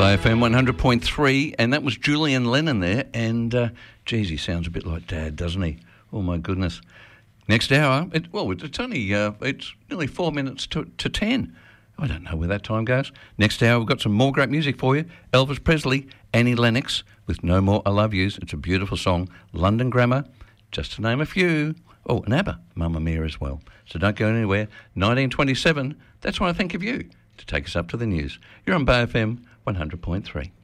By FM 100.3, and that was Julian Lennon there, and geez, he sounds a bit like Dad, doesn't he? Oh my goodness. Next hour, it's nearly 4 minutes to 10. I don't know where that time goes. Next hour, we've got some more great music for you. Elvis Presley, Annie Lennox with No More I Love Yous. It's a beautiful song. London Grammar, just to name a few. Oh, and ABBA, Mamma Mia as well. So don't go anywhere. 1927, that's when I think of you, to take us up to the news. You're on Bay FM 100.3.